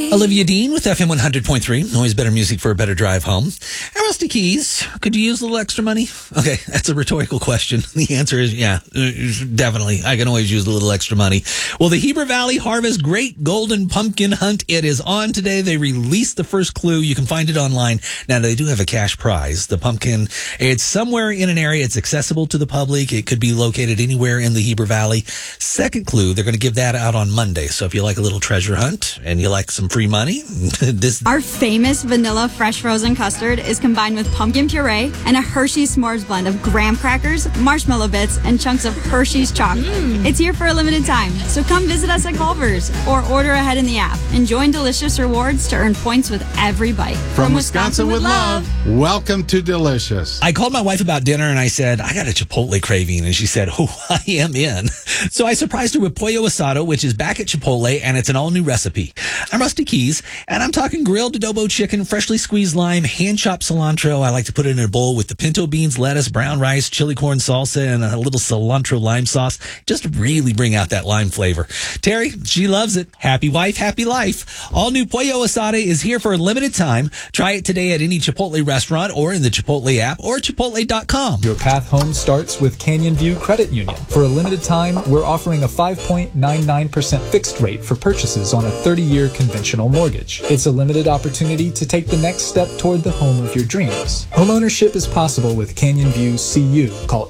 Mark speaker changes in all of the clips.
Speaker 1: Olivia Dean with FM 100.3. Always better music for a better drive home. And Rusty Keys, could you use a little extra money? Okay, that's a rhetorical question. The answer is yeah, definitely. I can always use a little extra money. Well, the Heber Valley Harvest Great Golden Pumpkin Hunt, it is on today. They released the first clue. You can find it online. Now, they do have a cash prize. The pumpkin, it's somewhere in an area. It's accessible to the public. It could be located anywhere in the Heber Valley. Second clue, they're going to give that out on Monday. So if you like a little treasure hunt and you like some free money,
Speaker 2: Our famous vanilla fresh frozen custard is combined with pumpkin puree and a Hershey's s'mores blend of graham crackers, marshmallow bits, and chunks of Hershey's chocolate. It's here for a limited time, so come visit us at Culver's or order ahead in the app and join Delicious Rewards to earn points with every bite.
Speaker 3: From Wisconsin with love. Welcome to Delicious.
Speaker 1: I called my wife about dinner and I said, I got a Chipotle craving. And she said, oh, I am in. So I surprised her with Pollo Asado, which is back at Chipotle, and it's an all-new recipe. I'm Rusty Keys, and I'm talking grilled adobo chicken, freshly squeezed lime, hand-chopped cilantro. I like to put it in a bowl with the pinto beans, lettuce, brown rice, chili corn salsa, and a little cilantro lime sauce. Just to really bring out that lime flavor. Terry, she loves it. Happy wife, happy life. All new Pollo Asada is here for a limited time. Try it today at any Chipotle restaurant or in the Chipotle app or chipotle.com.
Speaker 4: Your path home starts with Canyon View Credit Union. For a limited time, we're offering a 5.99% fixed rate for purchases on a 30-year conventional mortgage. It's a limited opportunity to take the next step toward the home of your dreams. Homeownership is possible with Canyon View CU. Call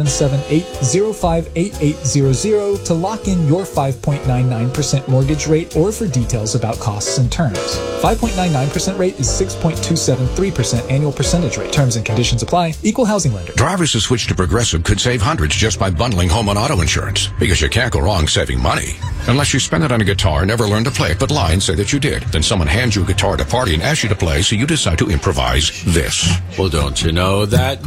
Speaker 4: 877-805-8800 to lock in your 5.99% mortgage rate or for details about costs and terms. 5.99% rate is 6.273% annual percentage rate. Terms and conditions apply. Equal housing lender.
Speaker 5: Drivers who switch to Progressive could save hundreds just by bundling home and auto insurance. Because you can't go wrong saving money. Unless you spend it on a guitar, never learn to play it, but lie and say that you did. Then someone hands you a guitar at a party and asks you to play, so you decide to improvise this.
Speaker 6: Well, don't you know that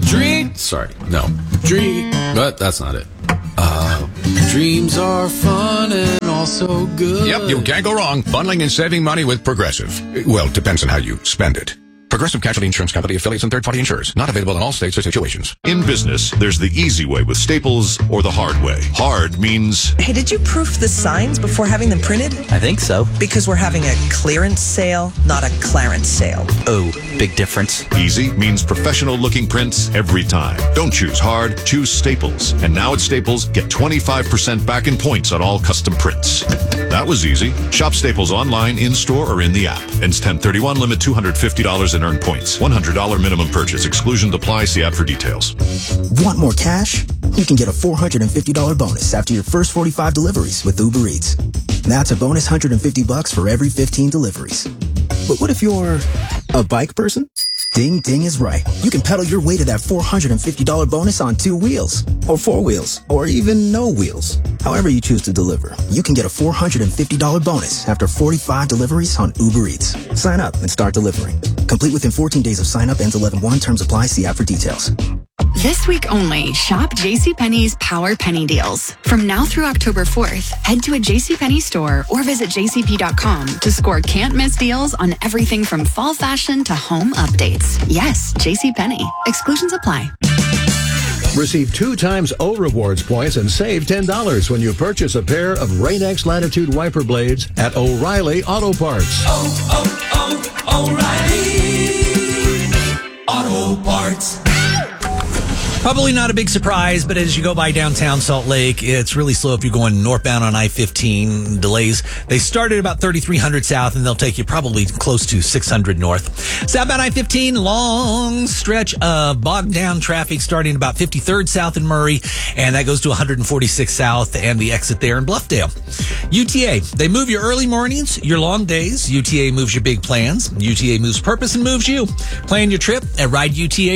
Speaker 6: but that's not it. Dreams are fun and also good.
Speaker 5: Yep, you can't go wrong bundling and saving money with Progressive. Well, it depends on how you spend it. Progressive Casualty Insurance Company, affiliates, and third-party insurers. Not available in all states or situations.
Speaker 7: In business, there's the easy way with Staples or the hard way. Hard means...
Speaker 8: Hey, did you proof the signs before having them printed?
Speaker 9: I think so.
Speaker 8: Because we're having a clearance sale, not a clarence sale.
Speaker 9: Oh, big difference.
Speaker 7: Easy means professional-looking prints every time. Don't choose hard, choose Staples. And now at Staples, get 25% back in points on all custom prints. That was easy. Shop Staples online, in-store, or in the app. Ends 10/31, limit $250 in earned points. $100 minimum purchase. Exclusions apply. See app for details.
Speaker 10: Want more cash? You can get a $450 bonus after your first 45 deliveries with Uber Eats. That's a bonus $150 for every 15 deliveries. But what if you're a bike person? Ding Ding is right. You can pedal your way to that $450 bonus on 2 wheels, or 4 wheels, or even no wheels. However you choose to deliver, you can get a $450 bonus after 45 deliveries on Uber Eats. Sign up and start delivering. Complete within 14 days of sign up. Ends 11/1. Terms apply. See app for details.
Speaker 11: This week only, shop JCPenney's Power Penny Deals. From now through October 4th, head to a JCPenney store or visit jcp.com to score can't-miss deals on everything from fall fashion to home updates. Yes, JCPenney. Exclusions apply.
Speaker 12: Receive 2 times O Rewards points and save $10 when you purchase a pair of Rain-X Latitude wiper blades at O'Reilly Auto Parts.
Speaker 1: O'Reilly Auto Parts. Probably not a big surprise, but as you go by downtown Salt Lake, it's really slow if you're going northbound on I-15. Delays, they start at about 3,300 south, and they'll take you probably close to 600 north. Southbound I-15, long stretch of bogged down traffic starting about 53rd south in Murray, and that goes to 146 south and the exit there in Bluffdale. UTA, they move your early mornings, your long days. UTA moves your big plans. UTA moves purpose and moves you. Plan your trip at RideUTA.